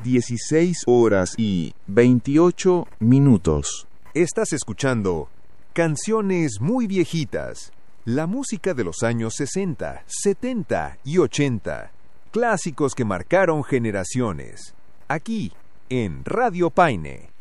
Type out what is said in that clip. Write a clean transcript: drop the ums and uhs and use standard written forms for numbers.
16 horas y 28 minutos. Estás escuchando Canciones Muy Viejitas, la música de los años 60, 70 y 80, clásicos que marcaron generaciones, aquí en Radio Paine.